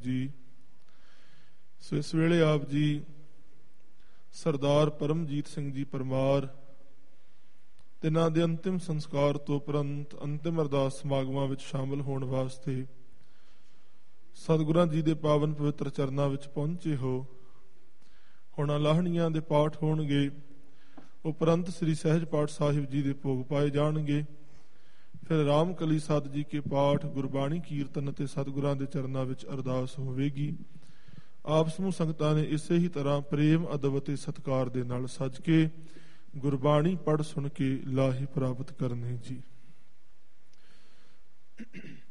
ਜੀ। ਸੋ ਇਸ ਵੇਲੇ ਆਪ ਜੀ ਸਰਦਾਰ ਪਰਮਜੀਤ ਸਿੰਘ ਜੀ ਪਰਮਾਰ ਤਿਨਾਂ ਦੇ ਅੰਤਿਮ ਸੰਸਕਾਰ ਤੋਂ ਉਪਰੰਤ ਅੰਤਿਮ ਅਰਦਾਸ ਸਮਾਗਮਾਂ ਵਿੱਚ ਸ਼ਾਮਲ ਹੋਣ ਵਾਸਤੇ ਸਤਿਗੁਰਾਂ ਜੀ ਦੇ ਪਾਵਨ ਪਵਿੱਤਰ ਚਰਨਾਂ ਵਿੱਚ ਪਹੁੰਚੇ ਹੋ। ਹੁਣ ਲਾਹਣੀਆਂ ਦੇ ਪਾਠ ਹੋਣਗੇ, ਉਪਰੰਤ ਸ੍ਰੀ ਸਹਿਜ ਪਾਠ ਸਾਹਿਬ ਜੀ ਦੇ ਭੋਗ ਪਾਏ ਜਾਣਗੇ। ਫਿਰ ਰਾਮ ਕਲੀ ਸਤ ਜੀ ਕੇ ਪਾਠ, ਗੁਰਬਾਣੀ ਕੀਰਤਨ ਅਤੇ ਸਤਿਗੁਰਾਂ ਦੇ ਚਰਨਾਂ ਵਿੱਚ ਅਰਦਾਸ ਹੋਵੇਗੀ। ਆਪ ਸਮੂਹ ਸੰਗਤਾਂ ਨੇ ਇਸੇ ਹੀ ਤਰ੍ਹਾਂ ਪ੍ਰੇਮ, ਅਦਬ ਅਤੇ ਸਤਿਕਾਰ ਦੇ ਨਾਲ ਸੱਜ ਕੇ ਗੁਰਬਾਣੀ ਪੜ੍ਹ ਸੁਣ ਕੇ ਲਾਹੇ ਪ੍ਰਾਪਤ ਕਰਨੇ ਜੀ।